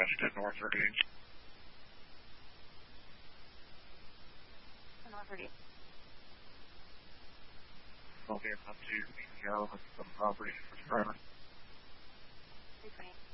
dispatched at North 38. North 38. I'll be up to ECO with some property for forever. 320.